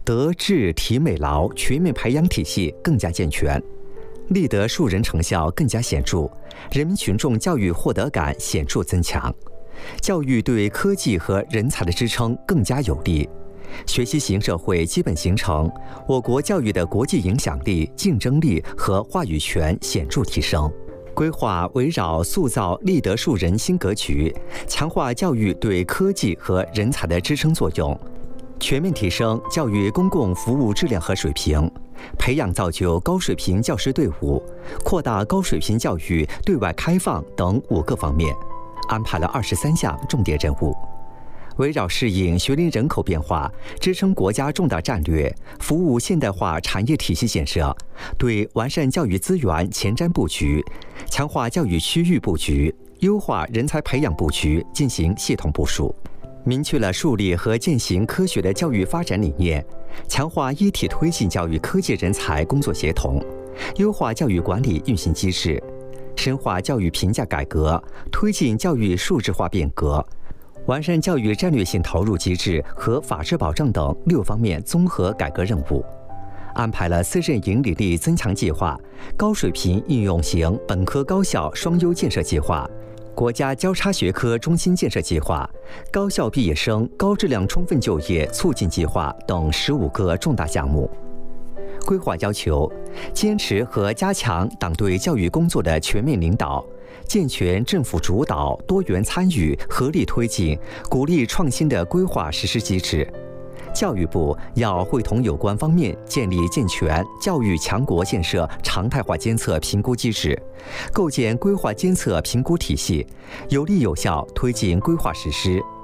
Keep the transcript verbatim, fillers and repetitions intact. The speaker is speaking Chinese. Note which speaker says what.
Speaker 1: 德智体美劳全面培养体系更加健全，立德树人成效更加显著，人民群众教育获得感显著增强，教育对科技和人才的支撑更加有力，学习型社会基本形成，我国教育的国际影响力、竞争力和话语权显著提升。规划围绕塑造立德树人新格局，强化教育对科技和人才的支撑作用，全面提升教育公共服务质量和水平，培养造就高水平教师队伍，扩大高水平教育对外开放等五个方面，安排了二十三项重点任务。围绕适应学龄人口变化，支撑国家重大战略，服务现代化产业体系建设，对完善教育资源前瞻布局，强化教育区域布局，优化人才培养布局进行系统部署，明确了树立和践行科学的教育发展理念，强化一体推进教育科技人才工作协同，优化教育管理运行机制，深化教育评价改革，推进教育数字化变革，完善教育战略性投入机制和法治保障等六方面综合改革任务，安排了四任引领力增强计划、高水平应用型本科高校双优建设计划、国家交叉学科中心建设计划、高校毕业生高质量充分就业促进计划等十五个重大项目。规划要求，坚持和加强党对教育工作的全面领导，健全政府主导、多元参与、合力推进、鼓励创新的规划实施机制。教育部要会同有关方面建立健全教育强国建设常态化监测评估机制，构建规划监测评估体系，有力有效推进规划实施，